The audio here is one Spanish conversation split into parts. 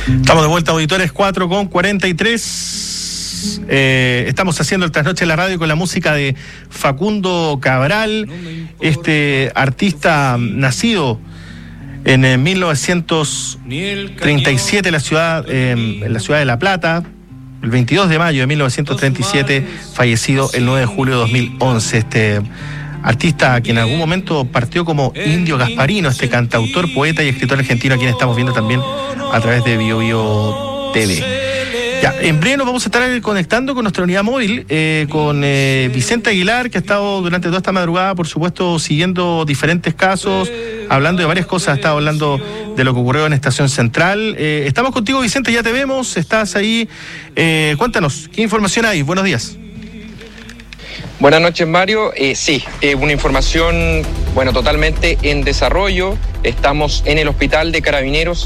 Estamos de vuelta, auditores, 4:43. Estamos haciendo el Trasnoche en la radio con la música de Facundo Cabral, este artista nacido en 1937 en la ciudad de La Plata, el 22 de mayo de 1937, fallecido el 9 de julio de 2011. Este artista que en algún momento partió como Indio Gasparino, este cantautor, poeta y escritor argentino, a quien estamos viendo también a través de BioBio TV. Ya, en breve nos vamos a estar conectando con nuestra unidad móvil, con Vicente Aguilar, que ha estado durante toda esta madrugada, por supuesto, siguiendo diferentes casos, hablando de varias cosas, ha estado hablando de lo que ocurrió en Estación Central. Estamos contigo, Vicente, ya te vemos, estás ahí. Cuéntanos, ¿qué información hay? Buenos días. Buenas noches, Mario. Sí, una información, totalmente en desarrollo. Estamos en el hospital de Carabineros,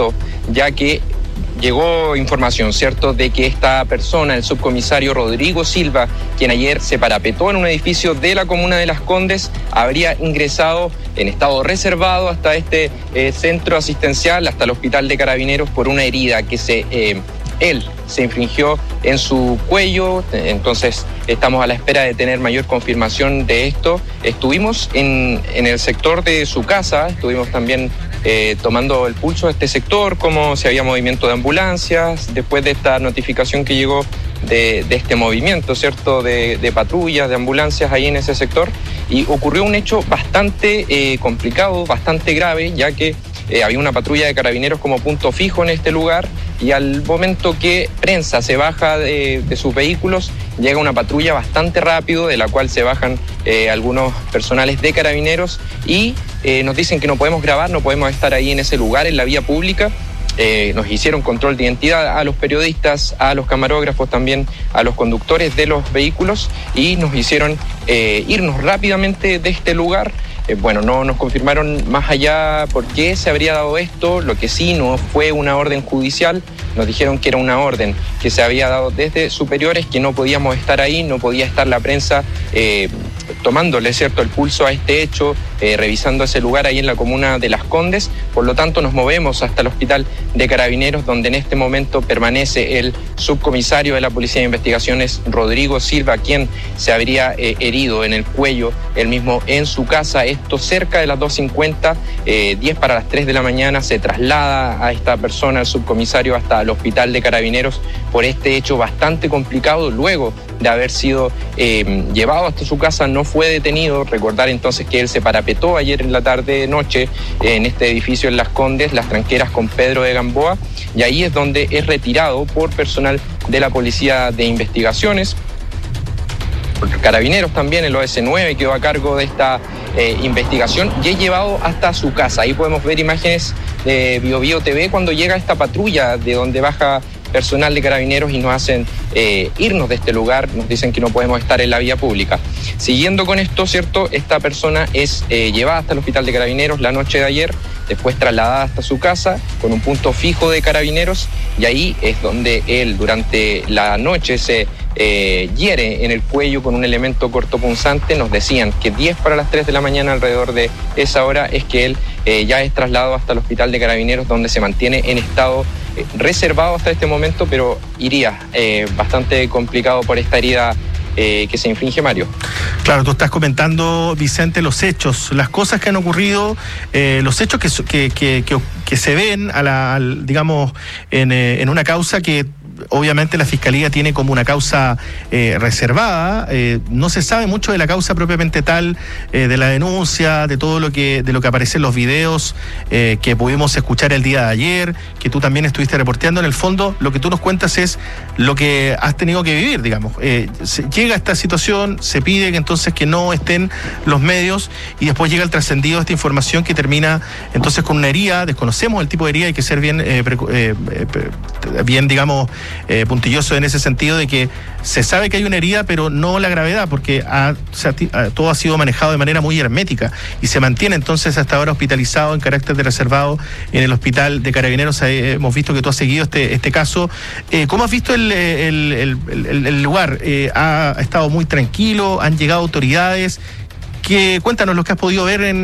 ya que llegó información, ¿cierto?, de que esta persona, el subcomisario Rodrigo Silva, quien ayer se parapetó en un edificio de la comuna de Las Condes, habría ingresado en estado reservado hasta este centro asistencial, hasta el hospital de Carabineros, por una herida que él se infringió en su cuello. Entonces estamos a la espera de tener mayor confirmación de esto. Estuvimos en el sector de su casa, estuvimos también tomando el pulso de este sector, cómo si había movimiento de ambulancias, después de esta notificación que llegó de este movimiento, ¿cierto?, de patrullas, de ambulancias ahí en ese sector. Y ocurrió un hecho bastante complicado, bastante grave, ya que había una patrulla de Carabineros como punto fijo en este lugar, y al momento que prensa se baja de sus vehículos, llega una patrulla bastante rápido, de la cual se bajan algunos personales de Carabineros, y nos dicen que no podemos grabar, no podemos estar ahí en ese lugar, en la vía pública. Nos hicieron control de identidad a los periodistas, a los camarógrafos, también a los conductores de los vehículos, y nos hicieron irnos rápidamente de este lugar. No nos confirmaron más allá por qué se habría dado esto. Lo que sí no fue una orden judicial, nos dijeron que era una orden que se había dado desde superiores, que no podíamos estar ahí, no podía estar la prensa tomándole, ¿cierto?, el pulso a este hecho, revisando ese lugar ahí en la comuna de Las Condes. Por lo tanto, nos movemos hasta el hospital de Carabineros, donde en este momento permanece el subcomisario de la Policía de Investigaciones, Rodrigo Silva, quien se habría herido en el cuello, él mismo en su casa. Esto cerca de las 2:50, 10 para las 3 de la mañana, se traslada a esta persona, el subcomisario, hasta el hospital de Carabineros por este hecho bastante complicado. Luego de haber sido llevado hasta su casa, no fue detenido. Recordar entonces que él se parapetó ayer en la tarde-noche en este edificio en Las Condes, Las Tranqueras, con Pedro de Gamboa, y ahí es donde es retirado por personal de la Policía de Investigaciones. Carabineros también, el OS9 quedó a cargo de esta investigación, y es llevado hasta su casa. Ahí podemos ver imágenes de BioBio TV cuando llega esta patrulla, de donde baja personal de Carabineros, y nos hacen irnos de este lugar. Nos dicen que no podemos estar en la vía pública. Siguiendo con esto, ¿cierto?, esta persona es llevada hasta el hospital de Carabineros la noche de ayer, después trasladada hasta su casa con un punto fijo de Carabineros, y ahí es donde él durante la noche se hiere en el cuello con un elemento cortopunzante. Nos decían que 10 para las 3 de la mañana, alrededor de esa hora, es que él ya es trasladado hasta el hospital de Carabineros, donde se mantiene en estado reservado hasta este momento, pero iría bastante complicado por esta herida que se infringe, Mario. Claro, tú estás comentando, Vicente, los hechos, las cosas que han ocurrido, los hechos que se ven digamos, en una causa que obviamente la Fiscalía tiene como una causa reservada. No se sabe mucho de la causa propiamente tal, de la denuncia, de todo de lo que aparece en los videos que pudimos escuchar el día de ayer, que tú también estuviste reporteando. En el fondo, lo que tú nos cuentas es lo que has tenido que vivir, digamos. Llega esta situación, se pide que entonces que no estén los medios, y después llega el trascendido de esta información que termina entonces con una herida. Desconocemos el tipo de herida, hay que ser bien, digamos, puntilloso en ese sentido, de que se sabe que hay una herida, pero no la gravedad, porque todo ha sido manejado de manera muy hermética, y se mantiene entonces hasta ahora hospitalizado en carácter de reservado en el hospital de Carabineros. Hemos visto que tú has seguido este caso. ¿Cómo has visto el lugar? ¿Ha estado muy tranquilo? ¿Han llegado autoridades? Cuéntanos lo que has podido ver